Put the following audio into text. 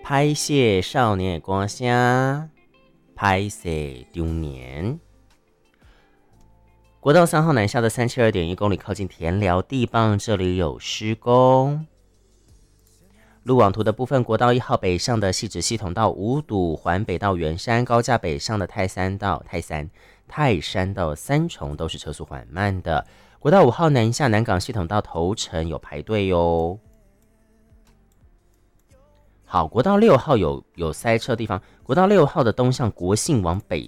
拍谢少年的歌声，拍谢丢年。国道3号南下的372.1公里，靠近田寮地磅，这里有施工。路网图的部分，国道1号北上的汐止系统道五堵，环北到圆山，高架北上的泰山到三重都是车速缓慢的。国道5号南下南港系统道头城有排队哟。好，国道6号有塞车的地方，国道6号的东向国信往北